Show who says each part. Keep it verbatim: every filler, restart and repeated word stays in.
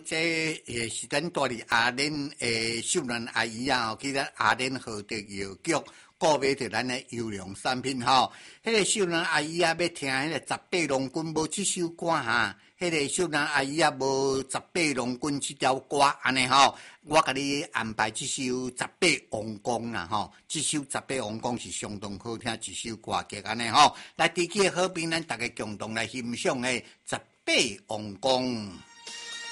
Speaker 1: 这也是咱住伫阿莲诶秀兰阿姨啊，去咱阿莲豪德药局购买着咱诶优良产品吼。迄、那个秀兰阿姨啊，要听迄个十八龙君无即首歌哈。迄个秀兰阿姨啊，无十八龙君即条歌安尼吼，我甲你安排即首十八王公啦吼，即首十八王公是相当好听一首歌曲安尼吼，来地区好评咱大家共同来欣赏诶十八王公。